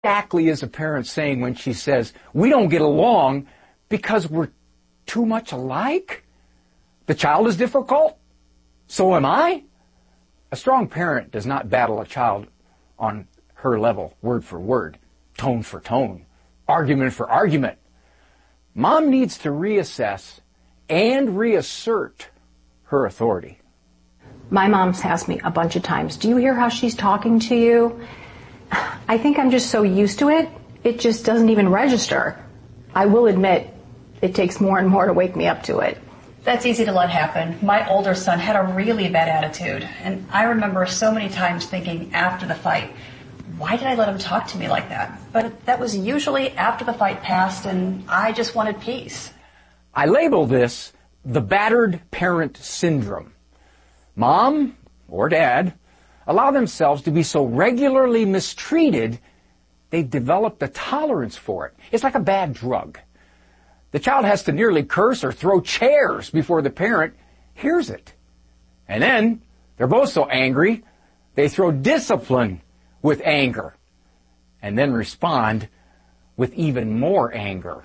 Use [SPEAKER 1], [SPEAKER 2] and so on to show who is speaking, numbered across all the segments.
[SPEAKER 1] exactly is a parent saying when she says, we don't get along because we're too much alike? The child is difficult? So am I? A strong parent does not battle a child on her level, word for word, tone for tone, argument for argument. Mom needs to reassess and reassert her authority.
[SPEAKER 2] My mom's asked me a bunch of times, do you hear how she's talking to you? I think I'm just so used to it, it just doesn't even register. I will admit, it takes more and more to wake me up to it.
[SPEAKER 3] That's easy to let happen. My older son had a really bad attitude, and I remember so many times thinking after the fight, why did I let him talk to me like that? But that was usually after the fight passed, and I just wanted peace.
[SPEAKER 1] I label this the battered parent syndrome. Mom or dad allow themselves to be so regularly mistreated, they've developed a tolerance for it. It's like a bad drug. The child has to nearly curse or throw chairs before the parent hears it. And then they're both so angry, they throw discipline with anger and then respond with even more anger.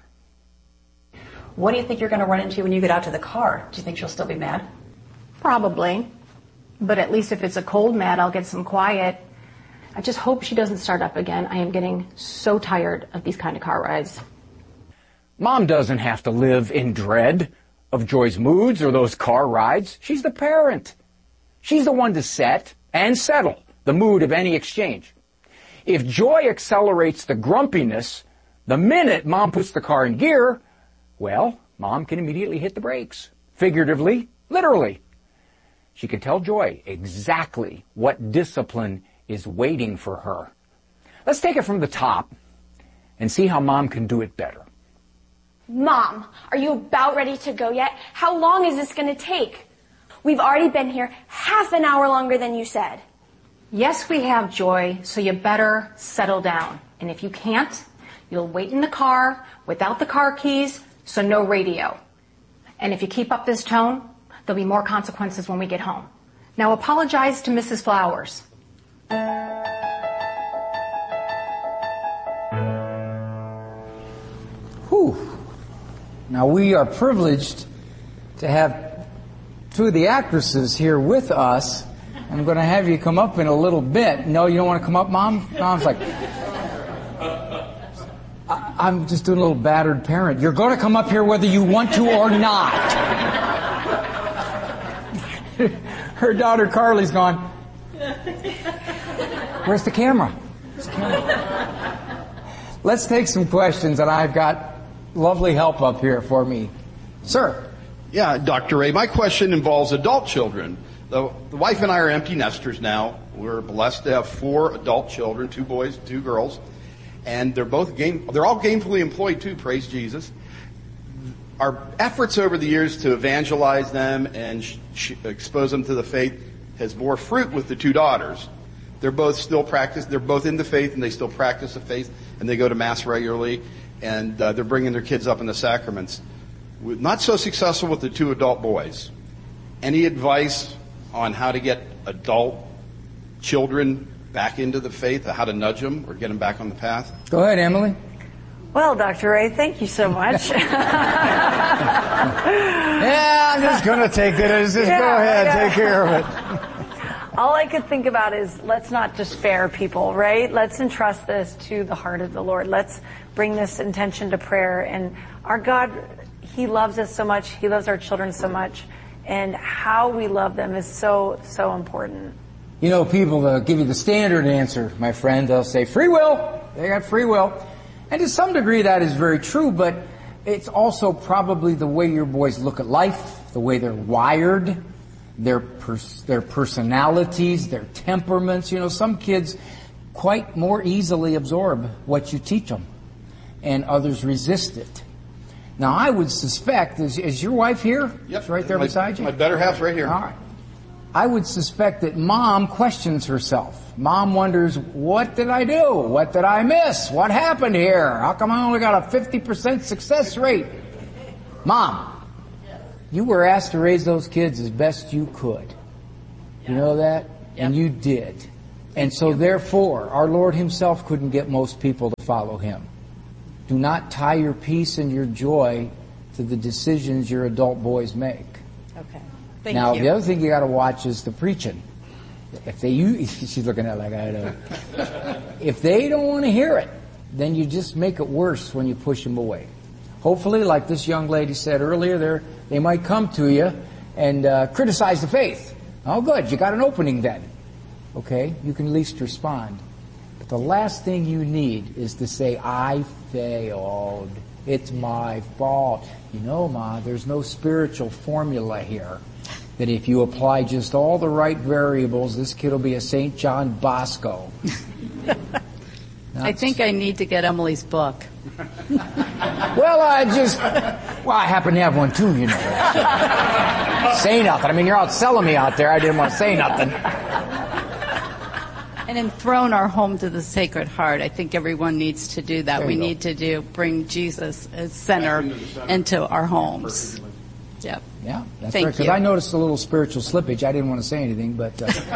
[SPEAKER 3] What do you think you're going to run into when you get out to the car? Do you think she'll still be mad?
[SPEAKER 2] Probably. But at least if it's a cold mad, I'll get some quiet. I just hope she doesn't start up again. I am getting so tired of these kind of car rides.
[SPEAKER 1] Mom doesn't have to live in dread of Joy's moods or those car rides. She's the parent. She's the one to set and settle the mood of any exchange. If Joy accelerates the grumpiness the minute Mom puts the car in gear, well, Mom can immediately hit the brakes, figuratively, literally. She can tell Joy exactly what discipline is waiting for her. Let's take it from the top and see how Mom can do it better.
[SPEAKER 4] Mom, are you about ready to go yet? How long is this going to take? We've already been here half an hour longer than you said.
[SPEAKER 2] Yes, we have, Joy, so you better settle down. And if you can't, you'll wait in the car without the car keys, so no radio. And if you keep up this tone, there'll be more consequences when we get home. Now apologize to Mrs. Flowers.
[SPEAKER 5] Whew. Now we are privileged to have two of the actresses here with us. I'm going to have you come up in a little bit. No, you don't want to come up, Mom? Mom's like, I'm just doing a little battered parent. You're going to come up here whether you want to or not. Her daughter Carly's gone, where's the camera? Let's take some questions, and I've got lovely help up here for me. Sir.
[SPEAKER 6] Yeah, Dr. Ray, my question involves adult children. The wife and I are empty nesters now. We're blessed to have 4 adult children, 2 boys, 2 girls. And they're all gainfully employed too, praise Jesus. Our efforts over the years to evangelize them and expose them to the faith has bore fruit with the 2 daughters. They're both in the faith, and they still practice the faith, and they go to Mass regularly, and they're bringing their kids up in the sacraments. We're not so successful with the 2 adult boys. Any advice on how to get adult children back into the faith, how to nudge them or get them back on the path?
[SPEAKER 5] Go ahead, Emily.
[SPEAKER 7] Well, Dr. Ray, thank you so much.
[SPEAKER 5] Yeah, I'm just going to take it. Go ahead, take care of it.
[SPEAKER 7] All I could think about is let's not despair people, right? Let's entrust this to the heart of the Lord. Let's bring this intention to prayer. And our God, He loves us so much. He loves our children so much. And how we love them is so, so important.
[SPEAKER 5] You know, people give you the standard answer, my friend. They'll say, free will. They got free will. And to some degree that is very true, but it's also probably the way your boys look at life, the way they're wired, their personalities, their temperaments. You know, some kids quite more easily absorb what you teach them, and others resist it. Now, I would suspect, is your wife here?
[SPEAKER 6] Yep.
[SPEAKER 5] She's right there beside you?
[SPEAKER 6] My better half's right here.
[SPEAKER 5] All right. I would suspect that Mom questions herself. Mom wonders, what did I do? What did I miss? What happened here? How come I only got a 50% success rate? Mom, you were asked to raise those kids as best you could. You know that? And you did. And so therefore, our Lord himself couldn't get most people to follow him. Do not tie your peace and your joy to the decisions your adult boys make.
[SPEAKER 7] Okay.
[SPEAKER 5] Now, the other thing you got to watch is the preaching. If she's looking at it like I know. If they don't want to hear it, then you just make it worse when you push them away. Hopefully, like this young lady said earlier, they might come to you and criticize the faith. Oh, good, you got an opening then. Okay, you can at least respond. But the last thing you need is to say, I failed. It's my fault. You know, Ma, there's no spiritual formula here. That if you apply just all the right variables, this kid will be a St. John Bosco.
[SPEAKER 8] I think I need to get Emily's book.
[SPEAKER 5] Well, I happen to have one too, you know. Say nothing. I mean, you're out selling me out there. I didn't want to say nothing.
[SPEAKER 8] And enthrone our home to the Sacred Heart. I think everyone needs to do that. We need to bring Jesus as center into our homes. Yep.
[SPEAKER 5] Yeah, that's right. Because I noticed a little spiritual slippage. I didn't want to say anything, but...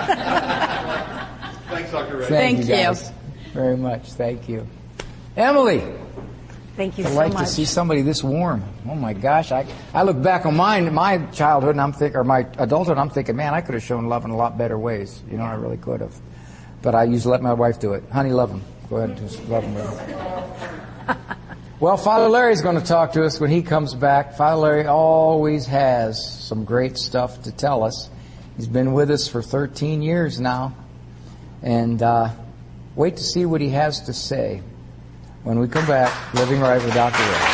[SPEAKER 6] Thanks, Dr. Ray.
[SPEAKER 5] Thank you guys very much. Thank you. Emily!
[SPEAKER 7] Thank you so
[SPEAKER 5] much. I'd like to see somebody this warm. Oh my gosh. I look back on my childhood and or my adulthood, and I'm thinking, man, I could have shown love in a lot better ways. You know, I really could have. But I usually let my wife do it. Honey, love him. Go ahead and just love him. Well, Father Larry's going to talk to us when he comes back. Father Larry always has some great stuff to tell us. He's been with us for 13 years now. And wait to see what he has to say when we come back, Living Right with Dr. Ray.